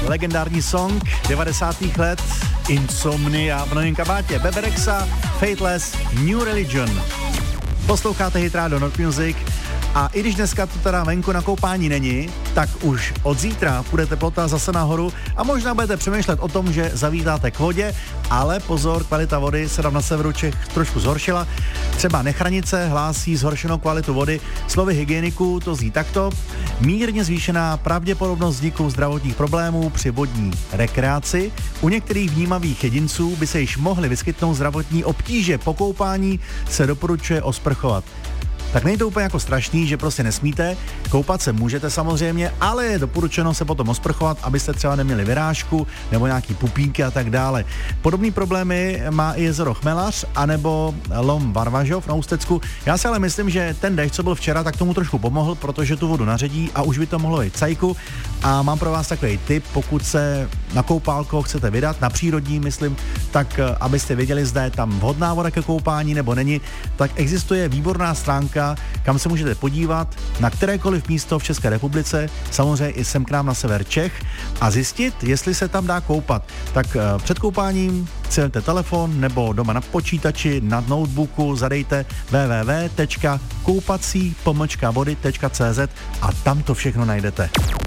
legendární song 90. let, Insomnia v novém kabátě, Bebe Rexha, Fateless, New Religion. Posloucháte Hit Radio Not Music a i když dneska to teda venku na koupání není, tak už od zítra půjde teplota zase nahoru a možná budete přemýšlet o tom, že zavítáte k vodě, ale pozor, kvalita vody se tam na severu Čech trošku zhoršila. Třeba Nechranice hlásí zhoršenou kvalitu vody. Slovy hygieniků to zní takto: mírně zvýšená pravděpodobnost vzniku zdravotních problémů při vodní rekreaci. U některých vnímavých jedinců by se již mohly vyskytnout zdravotní obtíže. Po koupání se doporučuje osprchovat. Tak není to úplně jako strašný, že prostě nesmíte, koupat se můžete samozřejmě, ale je doporučeno se potom osprchovat, abyste třeba neměli vyrážku nebo nějaký pupínky a tak dále. Podobný problémy má i jezero Chmelař anebo lom Varvažov na Ústecku. Já si ale myslím, že ten dešť, co byl včera, tak tomu trošku pomohl, protože tu vodu naředí a už by to mohlo jít cajku. A mám pro vás takový tip, pokud se na koupálko chcete vydat, na přírodní, myslím, tak abyste věděli, zda je tam vhodná voda ke koupání nebo není, tak existuje výborná stránka, kam se můžete podívat na kterékoliv místo v České republice, samozřejmě i sem k nám na sever Čech, a zjistit, jestli se tam dá koupat. Tak před koupáním celete telefon nebo doma na počítači, na notebooku, zadejte www.koupací-vody.cz a tam to všechno najdete.